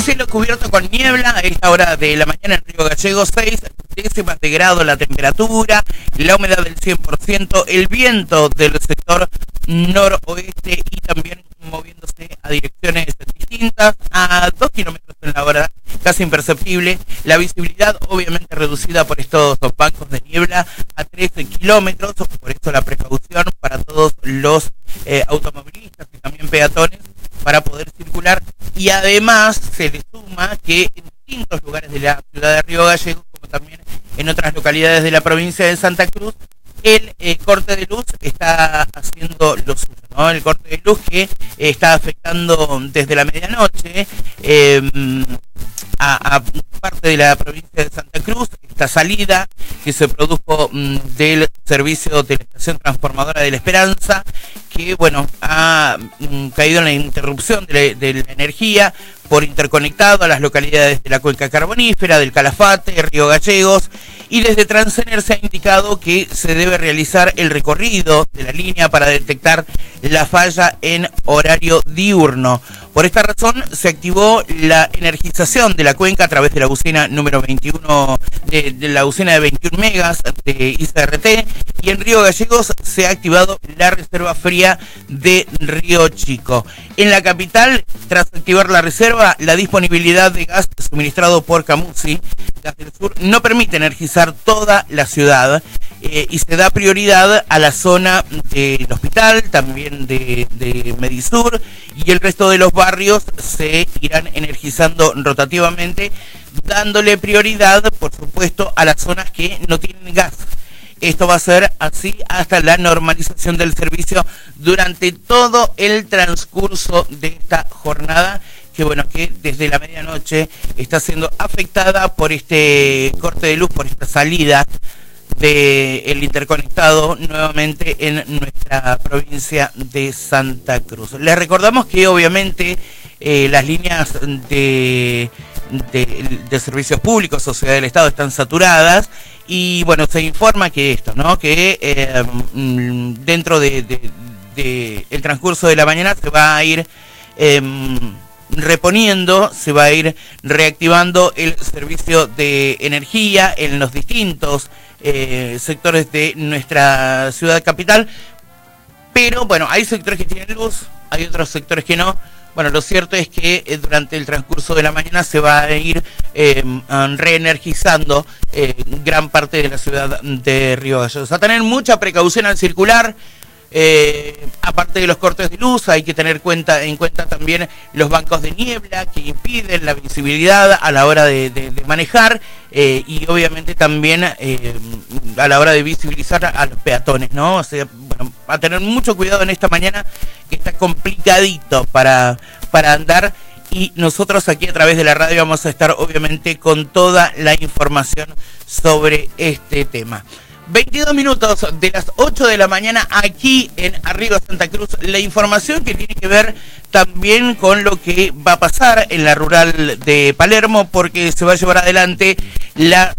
cielo cubierto con niebla a esta hora de la mañana en Río Gallegos, 6 décimas de grado la temperatura, la humedad del 100%, el viento del sector noroeste y también moviéndose a direcciones distintas, a 2 kilómetros en la hora, casi imperceptible. La visibilidad obviamente reducida por estos bancos de niebla a 13 kilómetros, por eso la precaución para todos los automovilistas y también peatones para poder circular. Y además se le suma que en distintos lugares de la ciudad de Río Gallegos, como también en otras localidades de la provincia de Santa Cruz, el corte de luz está haciendo lo suyo, ¿no? El corte de luz que está afectando desde la medianoche a parte de la provincia de Santa Cruz. Esta salida que se produjo del servicio de la estación transformadora de La Esperanza, que bueno, ha caído en la interrupción de la energía por interconectado a las localidades de la Cuenca Carbonífera, del Calafate, Río Gallegos, y desde Transener se ha indicado que se debe realizar el recorrido de la línea para detectar la falla en horario diurno. Por esta razón se activó la energización de la cuenca a través de la bocina número 21, de la bocina de 21 megas de ICRT, y en Río Gallegos se ha activado la reserva fría de Río Chico. En la capital, tras activar la reserva, la disponibilidad de gas suministrado por Camusi, Gas del Sur, no permite energizar toda la ciudad y se da prioridad a la zona del hospital, también de Medisur, y el resto de los barrios se irán energizando rotativamente, dándole prioridad, por supuesto, a las zonas que no tienen gas. Esto va a ser así hasta la normalización del servicio durante todo el transcurso de esta jornada, que bueno, que desde la medianoche está siendo afectada por este corte de luz, por esta salida del interconectado nuevamente en nuestra provincia de Santa Cruz. Les recordamos que obviamente las líneas de servicios públicos, Sociedad del Estado, están saturadas, y bueno, se informa que esto, ¿no? Que dentro de el transcurso de la mañana se va a ir reponiendo, se va a ir reactivando el servicio de energía en los distintos sectores de nuestra ciudad capital. Pero bueno, hay sectores que tienen luz, hay otros sectores que no. Bueno, lo cierto es que durante el transcurso de la mañana se va a ir reenergizando gran parte de la ciudad de Río Gallegos. A tener mucha precaución al circular. Aparte de los cortes de luz, hay que tener en cuenta también los bancos de niebla que impiden la visibilidad a la hora de manejar, y obviamente también a la hora de visibilizar a los peatones, ¿no? O sea, bueno, a tener mucho cuidado en esta mañana, que está complicadito para andar, y nosotros aquí a través de la radio vamos a estar obviamente con toda la información sobre este tema. 22 minutos de las 8 de la mañana aquí en Arriba Santa Cruz. La información que tiene que ver también con lo que va a pasar en la rural de Palermo, porque se va a llevar adelante la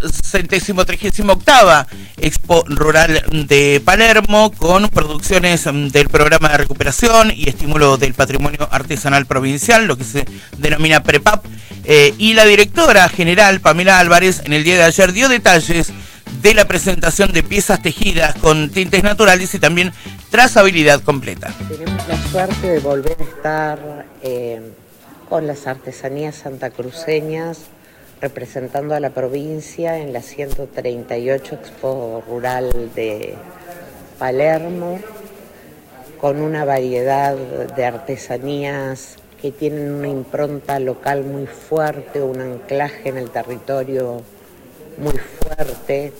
138ª Expo Rural de Palermo, con producciones del Programa de Recuperación y Estímulo del Patrimonio Artesanal Provincial, lo que se denomina PREPAP, y la directora general Pamela Álvarez en el día de ayer dio detalles de la presentación de piezas tejidas con tintes naturales y también trazabilidad completa. Tenemos la suerte de volver a estar con las artesanías santacruceñas representando a la provincia en la 138 Expo Rural de Palermo, con una variedad de artesanías que tienen una impronta local muy fuerte, un anclaje en el territorio muy fuerte.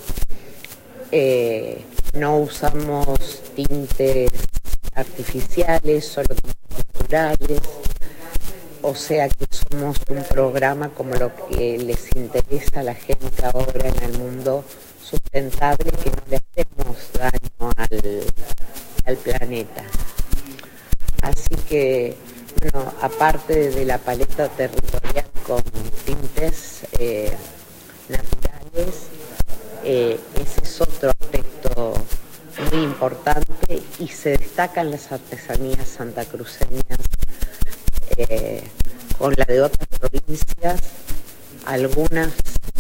No usamos tintes artificiales, solo tintes naturales, o sea que somos un programa como lo que les interesa a la gente ahora en el mundo sustentable, que no le hacemos daño al planeta. Así que, bueno, aparte de la paleta territorial con tintes naturales, ese es otro aspecto muy importante, y se destacan las artesanías santacruceñas con la de otras provincias, algunas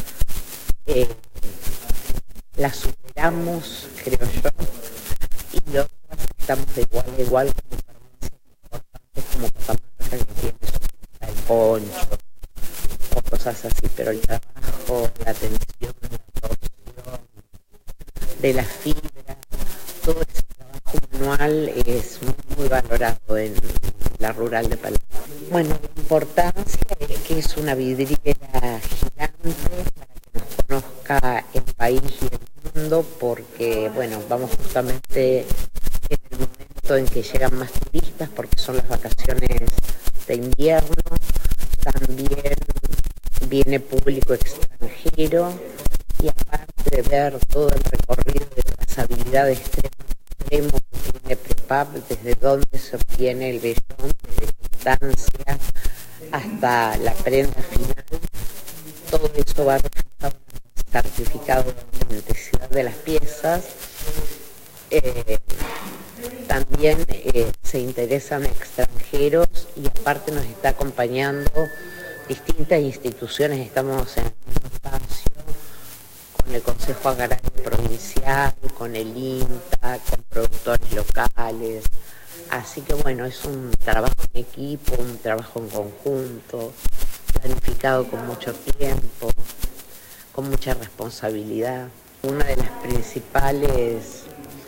las superamos, creo yo, y otras estamos de igual a igual con provincias importantes como Catamarca, que tiene el poncho o cosas así, pero el trabajo, la atención, la producción de la fibra, todo ese trabajo manual es muy valorado en la rural de Palermo. Bueno, la importancia es que es una vidriera gigante para que nos conozca el país y el mundo, porque bueno, vamos justamente en el momento en que llegan más turistas, porque son las vacaciones de invierno. También viene público extranjero, y aparte de ver todo el recorrido de trazabilidad de extremo a extremo que tiene Prepap, desde dónde se obtiene el vellón, desde la instancia hasta la prenda final, todo eso va reflejado en el certificado de autenticidad de las piezas. También se interesan extranjeros, y aparte nos está acompañando distintas instituciones. Estamos en el mismo espacio con el Consejo Agrario Provincial, con el INTA, con productores locales. Así que bueno, es un trabajo en equipo, un trabajo en conjunto, planificado con mucho tiempo, con mucha responsabilidad. Una de las principales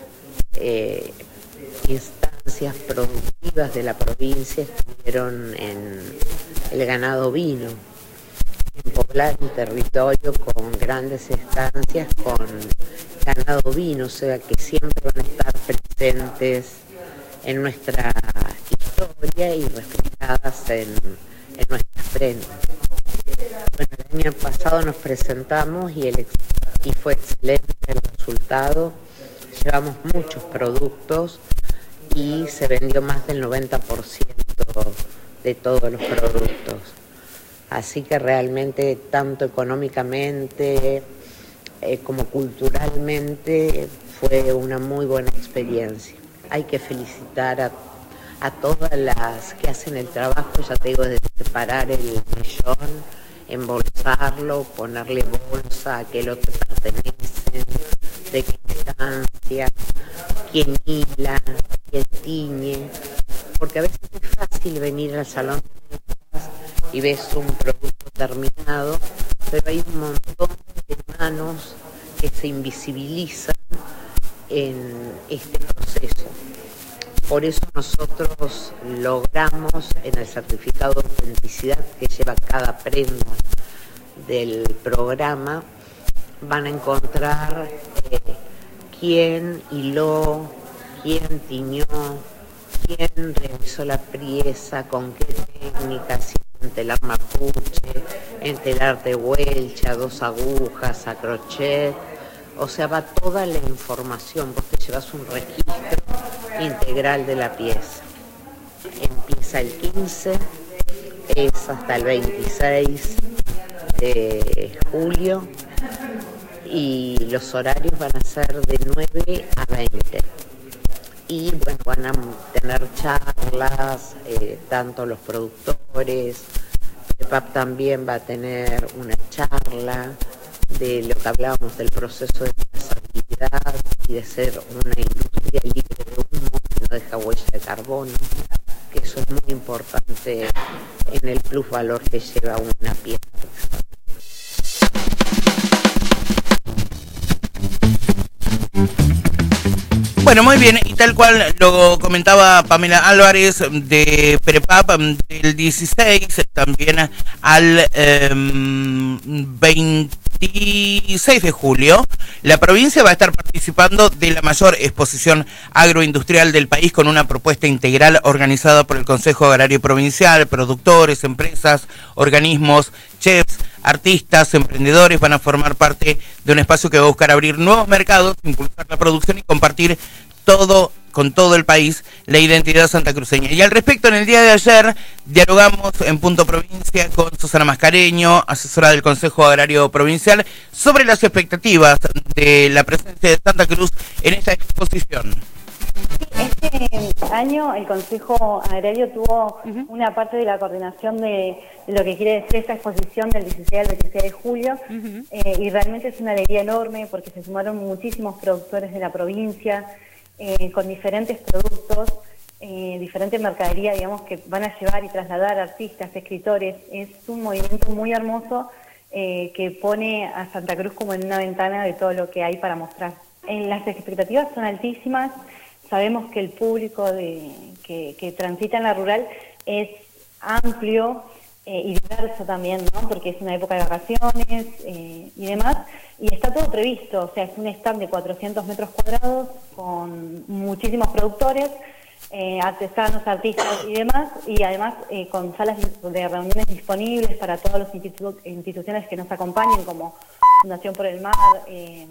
instancias productivas de la provincia estuvieron en el ganado ovino, en poblar un territorio con grandes estancias con ganado ovino, o sea que siempre van a estar presentes en nuestra historia y reflejadas en nuestras prendas. Bueno, el año pasado nos presentamos y fue excelente el resultado. Llevamos muchos productos y se vendió más del 90% de todos los productos. Así que realmente, tanto económicamente como culturalmente, fue una muy buena experiencia. Hay que felicitar a todas las que hacen el trabajo, ya te digo, desde separar el vellón, embolsarlo, ponerle bolsa a aquel otro que pertenecen, de qué instancia, quién hila, quién tiñe, porque a veces es fácil venir al salón de ventas y ves un producto terminado, pero hay un montón de manos que se invisibilizan en este proceso. Por eso nosotros logramos en el certificado de autenticidad que lleva cada prenda del programa, van a encontrar quién hiló, quién tiñó, quién realizó la pieza, con qué técnica, si en telar mapuche, en telar de huelcha, 2 agujas, a crochet. O sea, va toda la información, vos te llevas un registro integral de la pieza. Empieza el 15, es hasta el 26 de julio, y los horarios van a ser de 9 a 20. Y bueno, van a tener charlas, tanto los productores. Prepap también va a tener una charla de lo que hablábamos del proceso de trazabilidad y de ser una industria libre de humo, que no deja huella de carbono, que eso es muy importante en el plusvalor que lleva una pieza. Bueno, muy bien, y tal cual lo comentaba Pamela Álvarez de Prepap, del 16 también al 26 de julio, la provincia va a estar participando de la mayor exposición agroindustrial del país, con una propuesta integral organizada por el Consejo Agrario Provincial. Productores, empresas, organismos, chefs, artistas, emprendedores van a formar parte de un espacio que va a buscar abrir nuevos mercados, impulsar la producción y compartir con todo el país la identidad santacruceña. Y al respecto, en el día de ayer dialogamos en Punto Provincia con Susana Mascareño, asesora del Consejo Agrario Provincial, sobre las expectativas de la presencia de Santa Cruz en esta exposición. año el Consejo Agrario tuvo una parte de la coordinación de lo que quiere decir esta exposición del 16 al 26 de julio y realmente es una alegría enorme porque se sumaron muchísimos productores de la provincia con diferentes productos, diferente mercadería, digamos, que van a llevar y trasladar artistas, escritores. Es un movimiento muy hermoso que pone a Santa Cruz como en una ventana de todo lo que hay para mostrar. Las expectativas son altísimas. Sabemos que el público que transita en la rural es amplio y diverso también, ¿no? Porque es una época de vacaciones y demás, y está todo previsto, o sea, es un stand de 400 metros cuadrados con muchísimos productores, artesanos, artistas y demás, y además con salas de reuniones disponibles para todas las instituciones que nos acompañen, como Fundación por el Mar, IPG,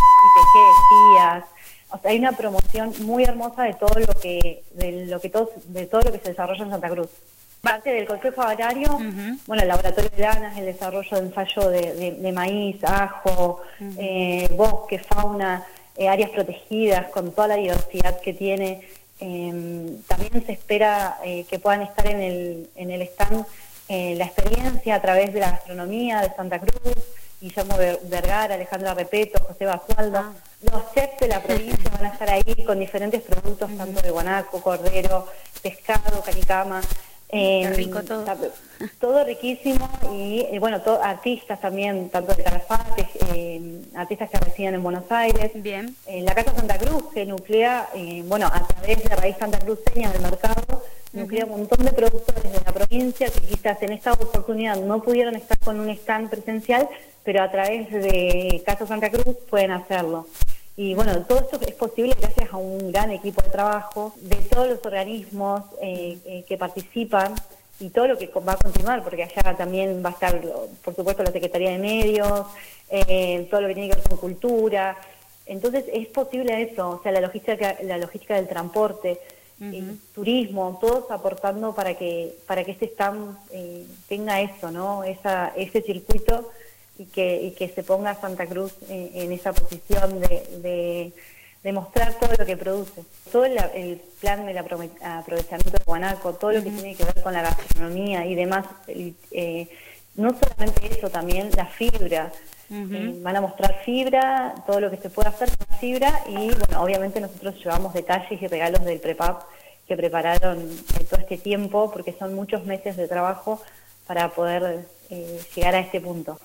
FIAS. O sea, hay una promoción muy hermosa de todo lo que se desarrolla en Santa Cruz. Parte del Consejo Agrario, bueno, el laboratorio de lanas, el desarrollo de ensayo de maíz, ajo, bosque, fauna, áreas protegidas, con toda la diversidad que tiene. También se espera que puedan estar en el stand la experiencia a través de la gastronomía de Santa Cruz, Guillermo Vergara, Alejandra Repeto, José Basualdo. Los chefs de la provincia van a estar ahí con diferentes productos, tanto de guanaco, cordero, pescado, canicama. Rico todo. Todo riquísimo y bueno, artistas también, tanto de Calafate, artistas que residen en Buenos Aires. Bien. La Casa Santa Cruz, que nuclea, bueno, a través de la raíz santacruceña del mercado, nuclea un montón de productores de la provincia que quizás en esta oportunidad no pudieron estar con un stand presencial, pero a través de Casa Santa Cruz pueden hacerlo. Y bueno, todo esto es posible gracias a un gran equipo de trabajo de todos los organismos que participan y todo lo que va a continuar, porque allá también va a estar, por supuesto, la Secretaría de Medios, todo lo que tiene que ver con cultura. Entonces es posible eso, o sea, la logística del transporte, turismo, todos aportando para que este stand tenga eso, ¿no? Ese circuito y que se ponga Santa Cruz en esa posición de mostrar todo lo que produce. Todo el plan del aprovechamiento de guanaco, todo lo que tiene que ver con la gastronomía y demás, no solamente eso, también la fibra. Van a mostrar fibra, todo lo que se puede hacer con fibra y bueno, obviamente nosotros llevamos detalles y regalos del PREPAP que prepararon todo este tiempo, porque son muchos meses de trabajo para poder llegar a este punto.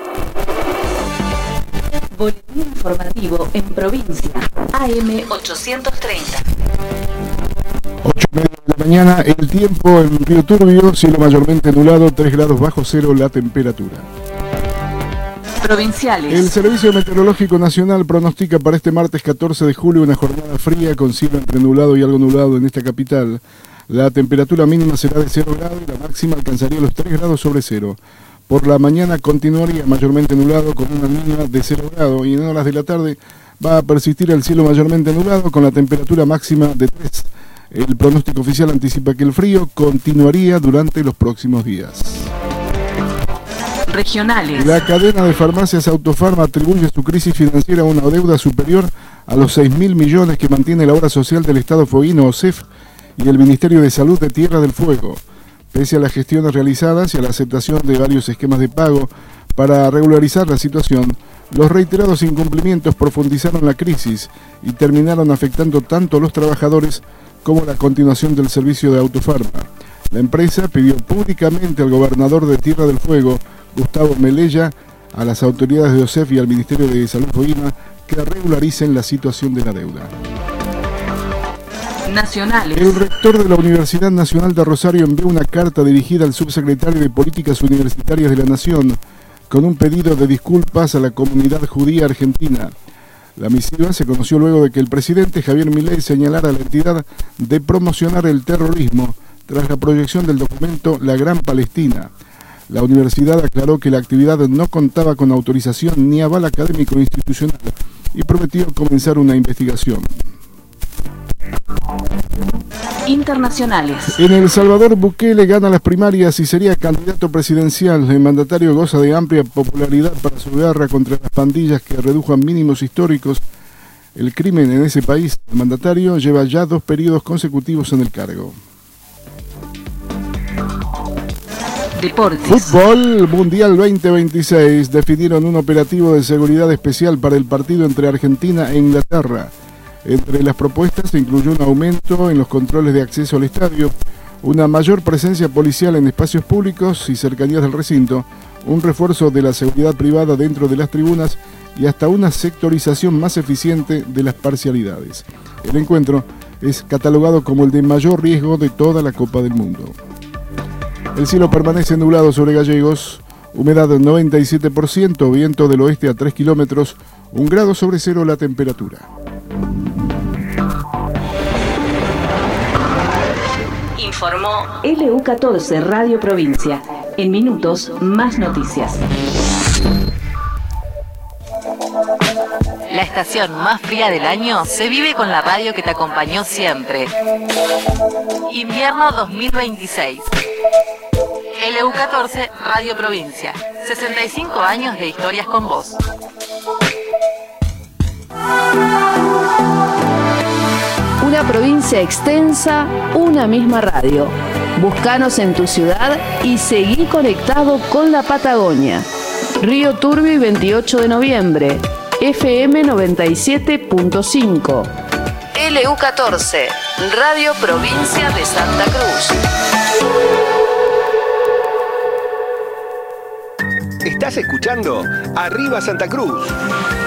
Boletín informativo en provincia, AM 830. 8:30 de la mañana, el tiempo en Río Turbio, cielo mayormente nublado, 3 grados bajo cero la temperatura. Provinciales. El Servicio Meteorológico Nacional pronostica para este martes 14 de julio una jornada fría con cielo entre nublado y algo nublado en esta capital. La temperatura mínima será de 0 grados y la máxima alcanzaría los 3 grados sobre cero. Por la mañana continuaría mayormente nublado con una mínima de 0 grados y en horas de la tarde va a persistir el cielo mayormente nublado con la temperatura máxima de 3. El pronóstico oficial anticipa que el frío continuaría durante los próximos días. Regionales. La cadena de farmacias Autofarma atribuye su crisis financiera a una deuda superior a los 6.000 millones que mantiene la obra social del Estado Fueguino, OSEF, y el Ministerio de Salud de Tierra del Fuego. Pese a las gestiones realizadas y a la aceptación de varios esquemas de pago para regularizar la situación, los reiterados incumplimientos profundizaron la crisis y terminaron afectando tanto a los trabajadores como la continuación del servicio de Autofarma. La empresa pidió públicamente al gobernador de Tierra del Fuego, Gustavo Melella, a las autoridades de OSEF y al Ministerio de Salud Fueguina que regularicen la situación de la deuda. Nacionales. El rector de la Universidad Nacional de Rosario envió una carta dirigida al subsecretario de Políticas Universitarias de la Nación con un pedido de disculpas a la comunidad judía argentina. La misiva se conoció luego de que el presidente Javier Milei señalara a la entidad de promocionar el terrorismo tras la proyección del documento La Gran Palestina. La universidad aclaró que la actividad no contaba con autorización ni aval académico institucional y prometió comenzar una investigación. Internacionales. En El Salvador, Bukele gana las primarias y sería candidato presidencial. El mandatario goza de amplia popularidad para su guerra contra las pandillas que redujo a mínimos históricos el crimen en ese país. El mandatario lleva ya 2 periodos consecutivos en el cargo. Deportes. Fútbol Mundial 2026. Definieron un operativo de seguridad especial para el partido entre Argentina e Inglaterra. Entre las propuestas se incluyó un aumento en los controles de acceso al estadio, una mayor presencia policial en espacios públicos y cercanías del recinto, un refuerzo de la seguridad privada dentro de las tribunas y hasta una sectorización más eficiente de las parcialidades. El encuentro es catalogado como el de mayor riesgo de toda la Copa del Mundo. El cielo permanece nublado sobre Gallegos, humedad del 97%, viento del oeste a 3 kilómetros, 1 grado sobre cero la temperatura. Informó LU14 Radio Provincia. En minutos, más noticias. La estación más fría del año se vive con la radio que te acompañó siempre. Invierno 2026. LU14 Radio Provincia. 65 años de historias con vos. Una provincia extensa, una misma radio. Búscanos en tu ciudad y seguí conectado con la Patagonia. Río Turbio 28 de noviembre, FM 97.5. LU14, Radio Provincia de Santa Cruz. Estás escuchando Arriba Santa Cruz.